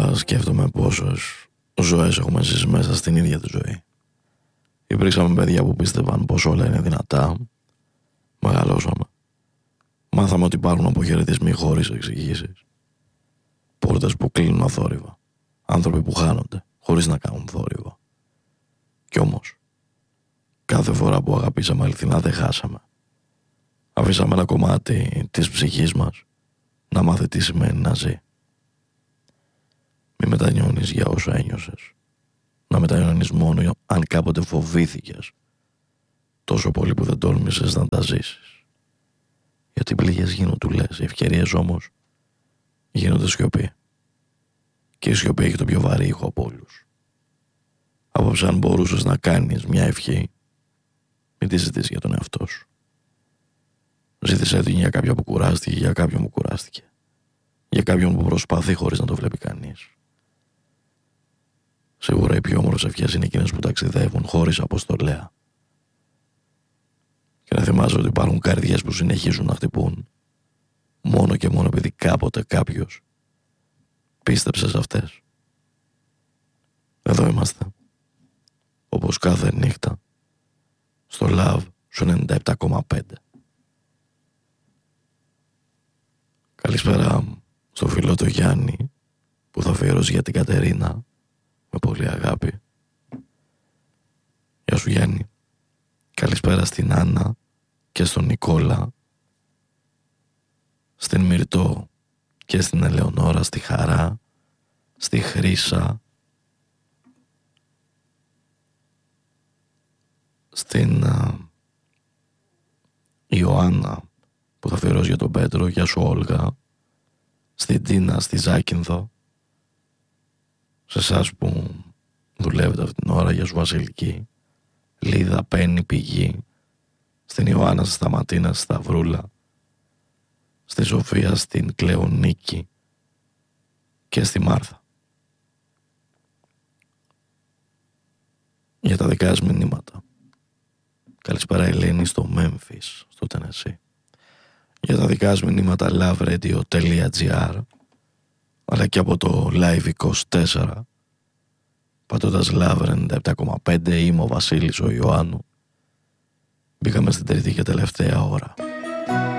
ώρα σκέφτομαι πόσες ζωές έχουμε ζήσει μέσα στην ίδια τη ζωή. Υπήρξαμε παιδιά που πίστευαν πως όλα είναι δυνατά. Μεγαλώσαμε. Μάθαμε ότι υπάρχουν αποχαιρετισμοί χωρίς εξηγήσεις. Πόρτες που κλείνουν αθόρυβα. Άνθρωποι που χάνονται χωρίς να κάνουν θόρυβο. Κι όμως, κάθε φορά που αγαπήσαμε αληθινά δεν χάσαμε. Αφήσαμε ένα κομμάτι της ψυχής μας να μάθει τι σημαίνει να ζει. Μη μετανιώνεις για όσα ένιωσες. Να μετανιώνεις μόνο αν κάποτε φοβήθηκες τόσο πολύ που δεν τόλμησες να τα ζήσεις. Γιατί οι πληγές γίνονται, λες, οι ευκαιρίες όμως γίνονται σιωπή. Και η σιωπή έχει το πιο βαρύ ήχο από όλους. Απόψε, αν μπορούσες να κάνεις μια ευχή, μην τη ζητήσεις για τον εαυτό σου. Ζήτησέ την για κάποιον που κουράστηκε, για κάποιον που κουράστηκε. Για κάποιον που προσπαθεί χωρίς να το βλέπει κανείς. Σίγουρα οι πιο όμορφες ευχές είναι εκείνες που ταξιδεύουν χωρίς αποστολέα. Και να θυμάσαι ότι υπάρχουν καρδιές που συνεχίζουν να χτυπούν μόνο και μόνο επειδή κάποτε κάποιος πίστεψε σε αυτές. Εδώ είμαστε. Όπως κάθε νύχτα στο Love σου 97,5. Καλησπέρα στο φίλο το Γιάννη που θα αφιερώσει για την Κατερίνα με πολύ αγάπη. Γεια σου Γιάννη. Καλησπέρα στην Άννα και στον Νικόλα, στην Μυρτώ και στην Ελεονόρα, στη Χαρά, στη Χρύσα, στην Ιωάννα που θα αφιερώσει για τον Πέτρο. Γεια σου Όλγα. Στην Τίνα, στη Ζάκυνθο, σε εσάς που δουλεύετε αυτή την ώρα. Γεια σου Βασιλική. Λίδα, Πέννη, Πηγή. Στην Ιωάννα, στη Σταματίνα, στη Σταυρούλα, στη Σοφία, στην Κλεονίκη και στη Μάρθα. Για τα δικά σας μηνύματα. Καλησπέρα Ελένη στο Μέμφις, στο Τενεσί. Για τα δικά σας μηνύματα loveradio.gr, αλλά και από το Live24, πατώντας Love 97,5. Είμαι ο Βασίλης ο Ιωάννου. Μπήκαμε στην τρίτη και τελευταία ώρα.